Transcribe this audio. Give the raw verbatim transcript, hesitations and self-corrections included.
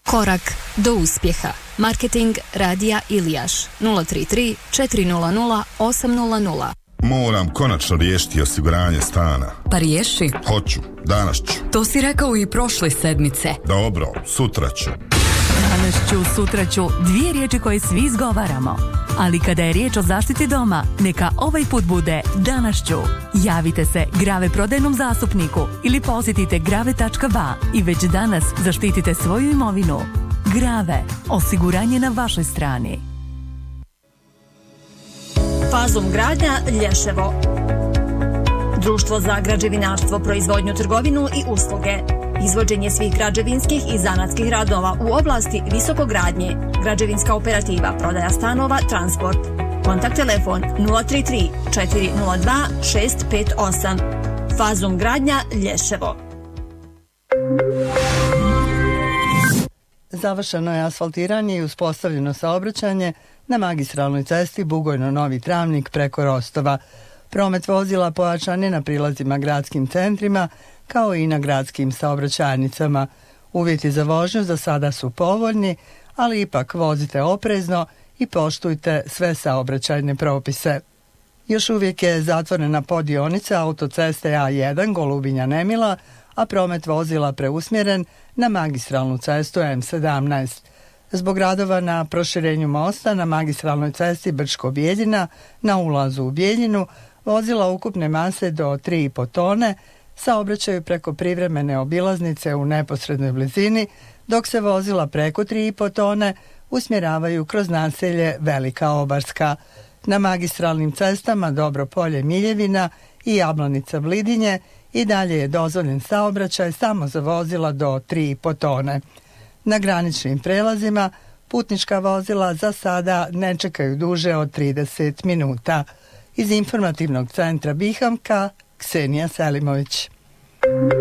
Korak do uspjeha. Marketing Radija Ilijaš nula tri tri četiri nula nula osam nula nula. Moram konačno riješiti osiguranje stana. Pa riješi. Hoću, danas ću. To si rekao i prošle sedmice. Dobro, sutra ću. Danas ću, sutra ću, dvije riječi koje svi izgovaramo. Ali kada je riječ o zaštiti doma, neka ovaj put bude danas ću. Javite se Grave prodajnom zastupniku ili posjetite grave tačka ba i već danas zaštitite svoju imovinu. Grave, osiguranje na vašoj strani. Fazum gradnja Lješevo. Društvo za građevinarstvo, proizvodnju, trgovinu i usluge. Izvođenje svih građevinskih i zanatskih radova u oblasti visokogradnje. Građevinska operativa, prodaja stanova, transport. Kontakt telefon nula tri tri četiri nula dva šest pet osam. Fazum gradnja Lješevo. Završeno je asfaltiranje i uspostavljeno saobraćanje na magistralnoj cesti Bugojno-Novi Travnik preko Rostova. Promet vozila pojačan je na prilazima gradskim centrima kao i na gradskim saobraćajnicama. Uvjeti za vožnju za sada su povoljni, ali ipak vozite oprezno i poštujte sve saobraćajne propise. Još uvijek je zatvorena podionica autoceste A jedan Golubinja-Nemila, a promet vozila preusmjeren na magistralnu cestu M sedamnaest. Zbog radova na proširenju mosta na magistralnoj cesti Brčko-Bijeljina na ulazu u Bijeljinu vozila ukupne mase do tri i po tone saobraćaju preko privremene obilaznice u neposrednoj blizini, dok se vozila preko tri i po tone usmjeravaju kroz naselje Velika Obarska. Na magistralnim cestama Dobropolje Miljevina i Jablanica Vlidinje i dalje je dozvoljen saobraćaj samo za vozila do tri i po tone. Na graničnim prelazima putnička vozila za sada ne čekaju duže od trideset minuta. Iz informativnog centra Bihamka, Ksenija Selimović.